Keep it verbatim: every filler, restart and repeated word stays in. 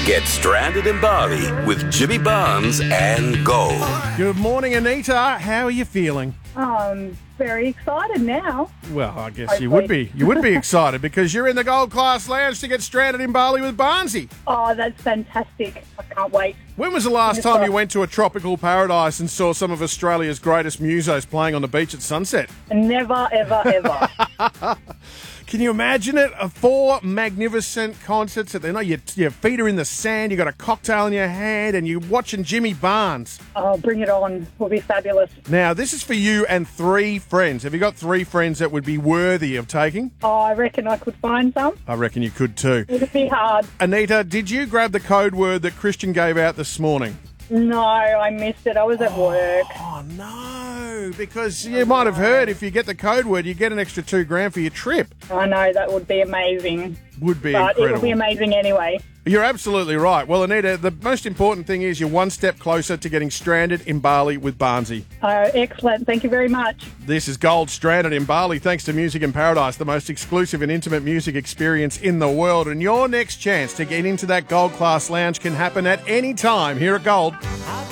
Get stranded in Bali with Jimmy Barnes and Gold. Good morning, Anita. How are you feeling? I'm very excited now. Well, I guess you would be. You would be excited because you're in the Gold Class Lounge to get stranded in Bali with Barnesy. Oh, that's fantastic. I can't wait. When was the last time you went to a tropical paradise and saw some of Australia's greatest musos playing on the beach at sunset? Never, ever, ever. Can you imagine it? Four magnificent concerts. You know, your, your feet are in the sand, you got a cocktail in your hand, and you're watching Jimmy Barnes. Oh, bring it on. Will be fabulous. Now, this is for you and three friends. Have you got three friends that would be worthy of taking? Oh, I reckon I could find some. I reckon you could too. It'd be hard. Anita, did you grab the code word that Christian gave out this morning? No, I missed it. I was at work. Oh, no, because you might have heard if you get the code word, you get an extra two grand for your trip. I know, that would be amazing. Would be but incredible. It would be amazing anyway. You're absolutely right. Well, Anita, the most important thing is you're one step closer to getting stranded in Bali with Barnesy. Oh, excellent. Thank you very much. This is Gold Stranded in Bali, thanks to Music in Paradise, the most exclusive and intimate music experience in the world. And your next chance to get into that Gold Class Lounge can happen at any time here at Gold.